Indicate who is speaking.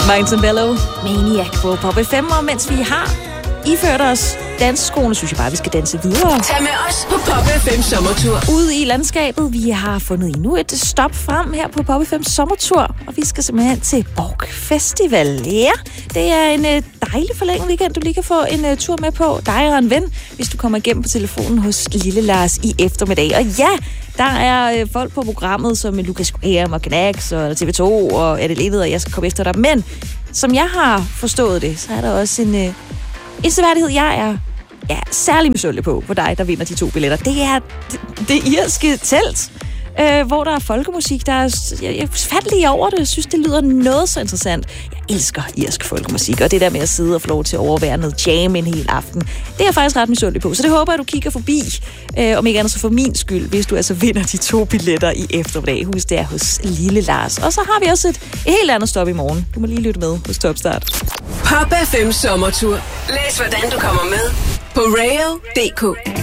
Speaker 1: Martin Bello, Maniac på Pop FM, og mens vi har iført os danseskoene, synes jeg bare, vi skal danse videre.
Speaker 2: Tag med os på Pop FM sommertur.
Speaker 1: Ude i landskabet, vi har fundet endnu et stop frem her på Pop FM sommertur, og vi skal simpelthen til Borg Festival. Ja, det er en dejlig forlænget weekend, du lige kan få en tur med på. Dig og en ven, hvis du kommer igennem på telefonen hos Lille Lars i eftermiddag. Og ja, der er folk på programmet som Lukas Graham og Knax og TV2 og Adelaide, og jeg skal komme efter dig. Men som jeg har forstået det, så er der også en seværdighed, jeg er særlig misundelig på dig, der vinder de 2 billetter. Det er det irske telt, hvor der er folkemusik. Jeg faldt lige over det. Jeg synes, det lyder noget så interessant. Jeg elsker irsk folkemusik, og det der med at sidde og få lov til at overvære noget jam en hel aften, det er jeg faktisk ret misundelig på. Så det håber jeg, du kigger forbi, om ikke andet så for min skyld, hvis du altså vinder de 2 billetter i eftermiddag. Husk, det er hos Lille Lars. Og så har vi også et helt andet stop i morgen. Du må lige lytte med hos Topstart.
Speaker 2: Pop FM sommertur. Læs hvordan du kommer med på rail.dk.